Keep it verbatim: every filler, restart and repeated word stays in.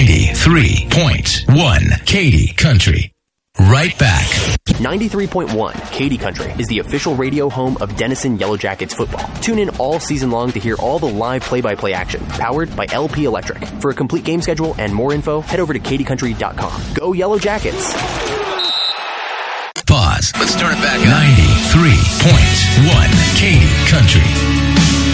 ninety-three point one Katy Country. Right back. ninety-three point one Katy Country is the official radio home of Denison Yellow Jackets football. Tune in all season long to hear all the live play-by-play action, powered by L P Electric. For a complete game schedule and more info, head over to katy country dot com. Go Yellow Jackets! Pause. Let's turn it back up. ninety-three point one Katy Country.